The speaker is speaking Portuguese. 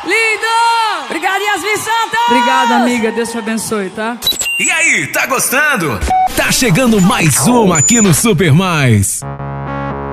Lindo! Obrigado, Yasmin Santos! Obrigada, amiga. Deus te abençoe, tá? E aí, tá gostando? Tá chegando mais uma aqui no Super Mais.